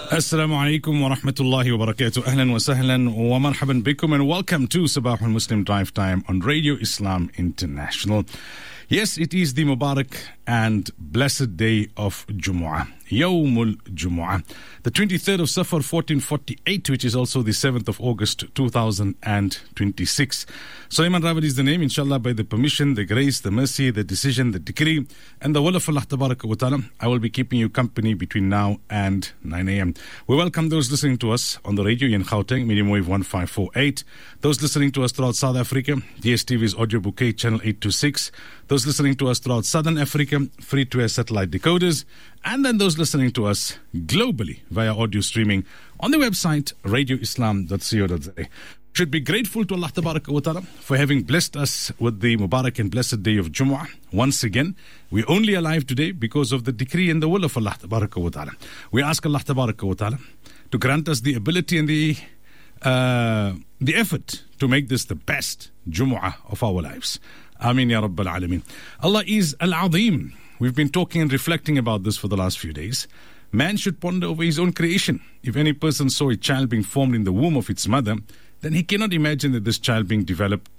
Assalamu alaikum wa rahmatullahi wa barakatuh. Ahlan wa sahlan wa marhaban bikum, and welcome to Sabah al-Muslim Drive Time on Radio Islam International. Yes, it is the Mubarak and blessed day of Jumu'ah, Yawmul Jumu'ah, the 23rd of Safar 1448, which is also the 7th of August 2026. Sulaiman Rawat is the name, inshallah, by the permission, the grace, the mercy, the decision, the decree, and the will of Allah Tabaraka wa Ta'ala. I will be keeping you company between now and 9 a.m. We welcome those listening to us on the radio in Gauteng, medium wave 1548. Those listening to us throughout South Africa, DSTV's audio bouquet, channel 826. Those listening to us throughout Southern Africa, free-to-air satellite decoders, and then those listening to us globally via audio streaming on the website radioislam.co.za. Should be grateful to Allah Tabaraka wa Ta'ala for having blessed us with the Mubarak and blessed day of Jumu'ah. Once again, we're only alive today because of the decree and the will of Allah Tabaraka wa Ta'ala. We ask Allah Tabaraka wa Ta'ala to grant us the ability and the effort to make this the best Jumu'ah of our lives. Ameen ya Rabbal Alameen. Allah is Al-Azim. We've been talking and reflecting about this for the last few days. Man should ponder over his own creation. If any person saw a child being formed in the womb of its mother, then he cannot imagine that this child being developed,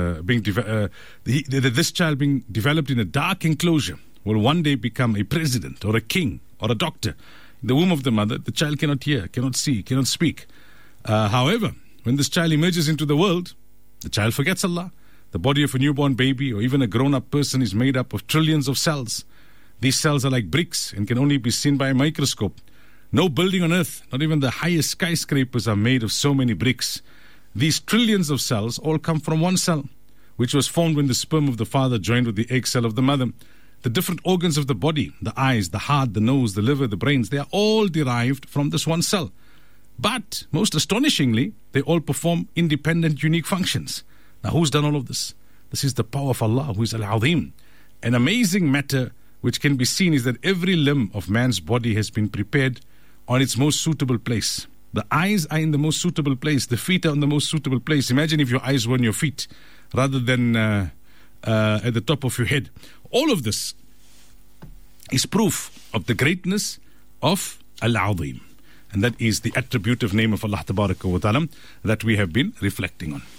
this child being developed in a dark enclosure will one day become a president or a king or a doctor. In the womb of the mother, the child cannot hear, cannot see, cannot speak. However, when this child emerges into the world, the child forgets Allah. The body of a newborn baby or even a grown-up person is made up of trillions of cells. These cells are like bricks and can only be seen by a microscope. No building on earth, not even the highest skyscrapers, are made of so many bricks. These trillions of cells all come from one cell, which was formed when the sperm of the father joined with the egg cell of the mother. The different organs of the body, the eyes, the heart, the nose, the liver, the brains, they are all derived from this one cell. But, most astonishingly, they all perform independent, unique functions. Now, who's done all of this? This is the power of Allah, who is Al-Azim. An amazing matter which can be seen is that every limb of man's body has been prepared on its most suitable place. The eyes are in the most suitable place. The feet are in the most suitable place. Imagine if your eyes were on your feet rather than at the top of your head. All of this is proof of the greatness of Al-Azim. And that is the attributive name of Allah Tabaraka wa Ta'ala that we have been reflecting on.